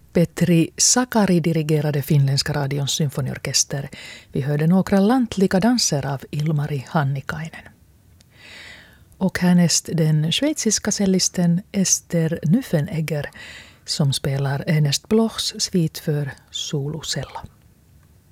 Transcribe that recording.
Petri Sakari dirigerade finländska radions symfoniorkester. Vi hörde några lantliga danser av Ilmari Hannikainen. Och härnäst den schweiziska cellisten Esther Nuffenegger som spelar Ernest Blochs svit för solocella.